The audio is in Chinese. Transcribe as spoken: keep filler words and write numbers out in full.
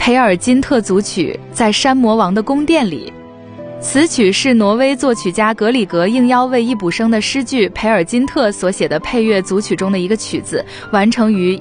培尔金特组曲，在山魔王的宫殿里。此曲是挪威作曲家格里格应邀为易卜生的诗句《培尔金特》所写的配乐组曲中的一个曲子，完成于